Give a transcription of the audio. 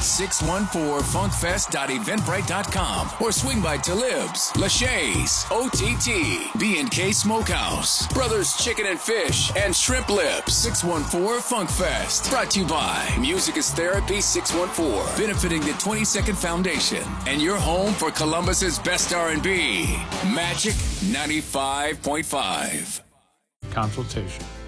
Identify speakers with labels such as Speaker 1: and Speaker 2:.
Speaker 1: 614funkfest.eventbrite.com or swing by Talib's, Lachey's, OTT, B&K Smokehouse, Brothers Chicken and Fish, and Shrimp Lips. 614 Funk Fest. Brought to you by Music is Therapy 614, benefiting the 22nd Foundation, and your home for Columbus's best R&B. Magic 95.5.
Speaker 2: Consultation.